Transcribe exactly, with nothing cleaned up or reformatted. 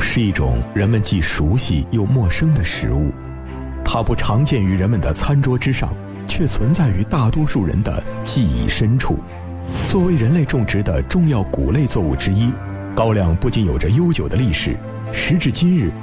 是一种人们既熟悉又陌生的食物，它不常见于人们的餐桌之上，却存在于大多数人的记忆深处。作为人类种植的重要谷类作物之一，高粱不仅有着悠久的历史，时至今日